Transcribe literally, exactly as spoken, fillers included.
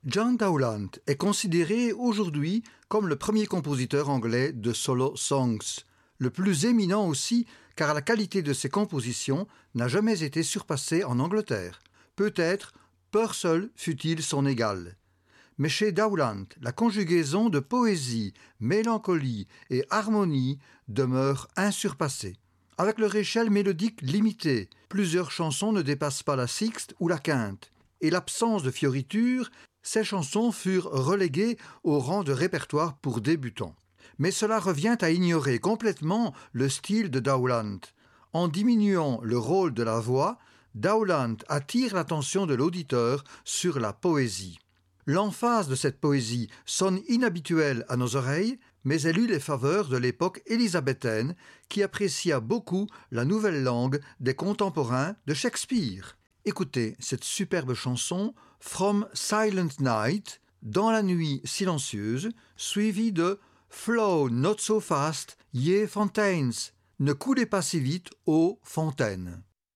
John Dowland est considéré aujourd'hui comme le premier compositeur anglais de solo songs, le plus éminent aussi car la qualité de ses compositions n'a jamais été surpassée en Angleterre. Peut-être Purcell fut-il son égal. Mais chez Dowland, la conjugaison de poésie, mélancolie et harmonie demeure insurpassée. Avec leur échelle mélodique limitée, plusieurs chansons ne dépassent pas la sixte ou la quinte, et l'absence de fioritures, ces chansons furent reléguées au rang de répertoire pour débutants. Mais cela revient à ignorer complètement le style de Dowland. En diminuant le rôle de la voix, Dowland attire l'attention de l'auditeur sur la poésie. L'emphase de cette poésie sonne inhabituelle à nos oreilles, mais elle eut les faveurs de l'époque élisabéthaine qui apprécia beaucoup la nouvelle langue des contemporains de Shakespeare. Écoutez cette superbe chanson « From Silent Night » dans la nuit silencieuse, suivie de « Flow not so fast, ye fountains » ne coulez pas si vite, ô fontaines.